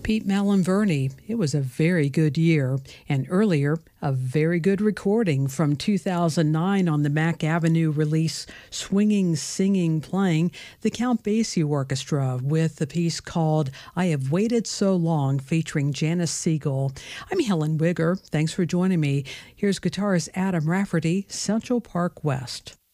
Pete Malinverni. It was a very good year, and earlier, a very good recording from 2009 on the Mack Avenue release Swinging, Singing, Playing, the Count Basie Orchestra with the piece called I Have Waited So Long featuring Janice Siegel. I'm Helen Wigger. Thanks for joining me. Here's guitarist Adam Rafferty, Central Park West.